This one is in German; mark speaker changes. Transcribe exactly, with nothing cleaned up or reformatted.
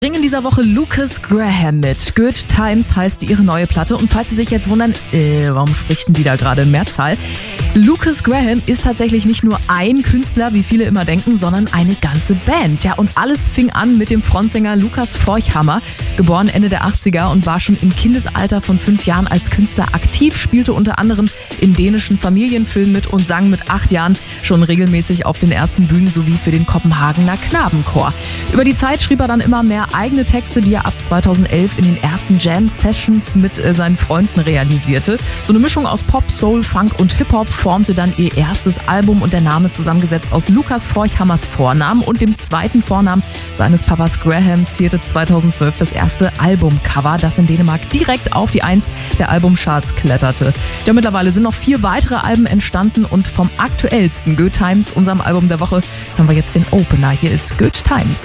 Speaker 1: Bringen in dieser Woche Lucas Graham mit. Good Times heißt ihre neue Platte. Und falls Sie sich jetzt wundern, äh, warum spricht denn die da gerade in Mehrzahl? Lucas Graham ist tatsächlich nicht nur ein Künstler, wie viele immer denken, sondern eine ganze Band. Ja, und alles fing an mit dem Frontsänger Lukas Forchhammer, geboren Ende der achtziger und war schon im Kindesalter von fünf Jahren als Künstler aktiv, spielte unter anderem in dänischen Familienfilmen mit und sang mit acht Jahren schon regelmäßig auf den ersten Bühnen sowie für den Kopenhagener Knabenchor. Über die Zeit schrieb er dann immer mehr eigene Texte, die er ab zweitausendelf in den ersten Jam-Sessions mit äh, seinen Freunden realisierte. So eine Mischung aus Pop, Soul, Funk und Hip-Hop formte dann ihr erstes Album und der Name zusammengesetzt aus Lukas Forchhammers Vornamen und dem zweiten Vornamen seines Papas Graham zierte zweitausendzwölf das erste Albumcover, das in Dänemark direkt auf die Eins der Albumcharts kletterte. Ja, mittlerweile sind noch vier weitere Alben entstanden und vom aktuellsten Good Times, unserem Album der Woche, haben wir jetzt den Opener. Hier ist Good Times.